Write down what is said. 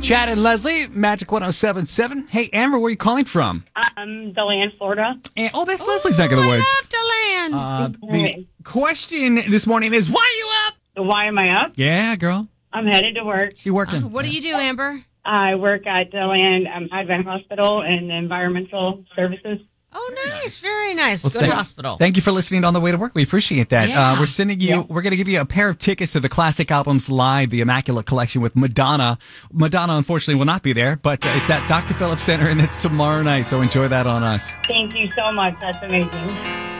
Chad and Leslie, Magic 107.7. Hey, Amber, where are you calling from? DeLand, Florida. And, that's Leslie's neck of the woods. I love DeLand. The question this morning is, why are you up? Why am I up? Yeah, girl. I'm headed to work. She working. What do you do, Amber? I work at DeLand Advent Hospital in environmental services. Oh, nice. Very nice. Well, Good hospital. Thank you for listening on the way to work. We appreciate that. Yeah. We're sending you, we're going to give you a pair of tickets to the Classic Albums Live, the Immaculate Collection with Madonna. Madonna, unfortunately, will not be there, but it's at Dr. Phillips Center, and it's tomorrow night, so enjoy that on us. Thank you so much. That's amazing.